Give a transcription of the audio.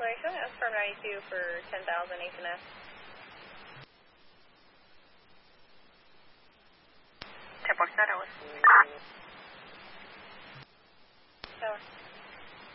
cancellation. That's for 92 for 10,000 H&S. 10-4 Tower. Tower.